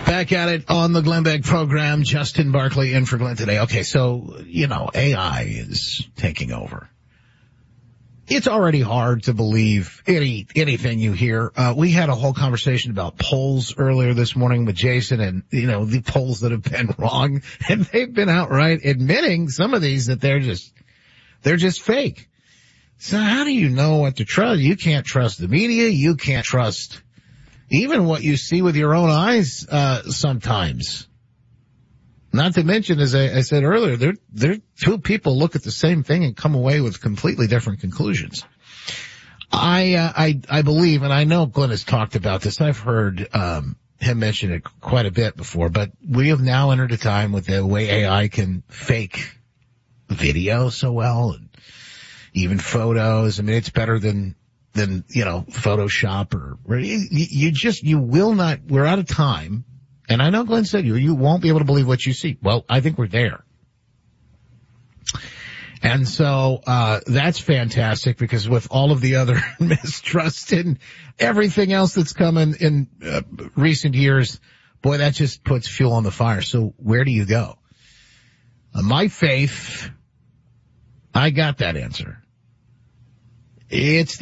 Back at it on the Glenn Beck program. Justin Barkley in for Glenn today. Okay, so, AI is taking over. It's already hard to believe anything you hear. We had a whole conversation about polls earlier this morning with Jason and, the polls that have been wrong. And they've been outright admitting some of these that they're just fake. So how do you know what to trust? You can't trust the media. You can't trust even what you see with your own eyes, sometimes. Not to mention, as I said earlier, there two people look at the same thing and come away with completely different conclusions. I believe, and I know Glenn has talked about this. I've heard, him mention it quite a bit before, but we have now entered a time with the way AI can fake video so well, and even photos. I mean, it's better than Photoshop you will not, we're out of time. And I know Glenn said you won't be able to believe what you see. Well, I think we're there. And so, that's fantastic because with all of the other mistrust and everything else that's come in recent years, boy, that just puts fuel on the fire. So where do you go? My faith, I got that answer. It's